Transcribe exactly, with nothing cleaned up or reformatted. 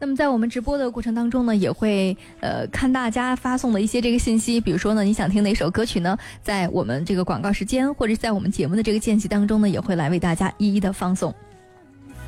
那么在我们直播的过程当中呢，也会呃看大家发送的一些这个信息，比如说呢，你想听哪首歌曲呢，在我们这个广告时间或者在我们节目的这个间隙当中呢，也会来为大家一一的放送。